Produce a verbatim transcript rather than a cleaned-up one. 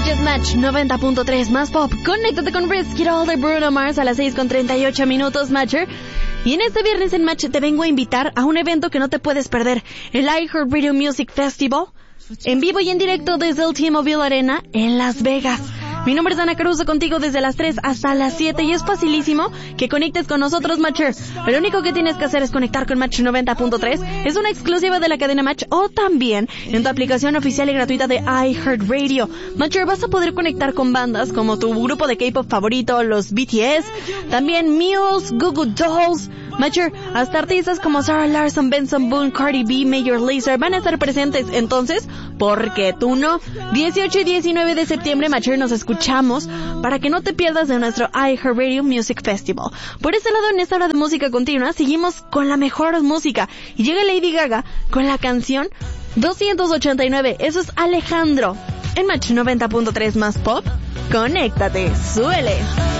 escuchas Match noventa punto tres más pop. Conéctate con Risk It All de Bruno Mars a las seis con treinta y ocho minutos, Matcher. Y en este viernes en Match te vengo a invitar a un evento que no te puedes perder, el iHeartRadio Music Festival, en vivo y en directo desde el T-Mobile Arena en Las Vegas. Mi nombre es Ana Caruso, contigo desde las tres hasta las siete, y es facilísimo que conectes con nosotros, Matcher. Lo único que tienes que hacer es conectar con Match noventa punto tres, es una exclusiva de la cadena Match, o también en tu aplicación oficial y gratuita de iHeartRadio. Matcher, vas a poder conectar con bandas como tu grupo de K-pop favorito, los B T S, también Muse, Goo Goo Dolls, Matcher, hasta artistas como Sarah Larsson, Benson Boone, Cardi B, Major Lazer van a estar presentes. Entonces, ¿por qué tú no? dieciocho y diecinueve de septiembre, Matcher, nos escuchamos para que no te pierdas de nuestro iHeartRadio Music Festival. Por este lado, en esta hora de música continua, seguimos con la mejor música. Y llega Lady Gaga con la canción doscientos ochenta y nueve. Eso es Alejandro. En Match noventa punto tres más pop, conéctate, suele.